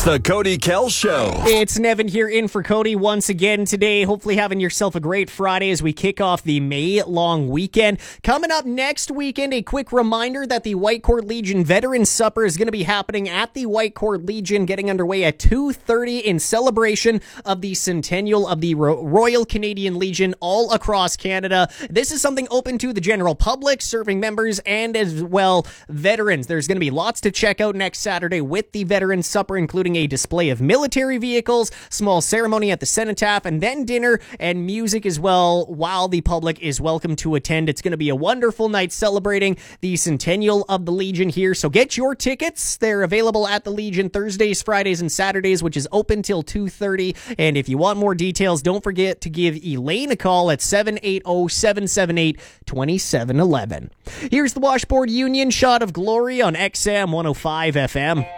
the Cody Kell Show. It's Nevin here in for Cody once again today. Hopefully having yourself a great Friday as we kick off the May long weekend. Coming up next weekend, a quick reminder that the Whitecourt Legion Veterans Supper is going to be happening at the Whitecourt Legion, getting underway at 2:30 in celebration of the centennial of the Royal Canadian Legion all across Canada. This is something open to the general public, serving members, and as well veterans. There's going to be lots to check out next Saturday with the Veterans Supper, including a display of military vehicles, small ceremony at the cenotaph, and then dinner and music as well, while the public is welcome to attend. It's going to be a wonderful night celebrating the centennial of the Legion here, so get your tickets. They're available at the Legion Thursdays, Fridays, and Saturdays, which is open till 2:30. And if you want more details, don't forget to give Elaine a call at 780-778-2711. Here's the Washboard Union, Shot of Glory on XM 105 FM.